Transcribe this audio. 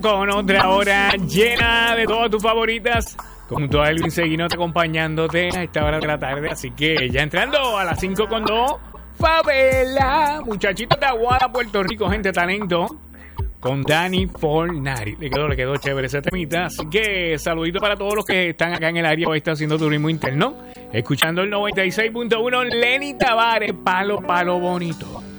Con otra hora llena de todas tus favoritas, junto a Elvin Seguinot acompañándote a esta hora de la tarde. Así que ya entrando a las 5:02, Favela, muchachitos de Aguada, Puerto Rico, gente talento, con Dani Fornari. Le quedó chévere ese temita. Así que saludito para todos los que están acá en el área o están haciendo turismo interno, escuchando el 96.1. Lenny Tavares, palo bonito.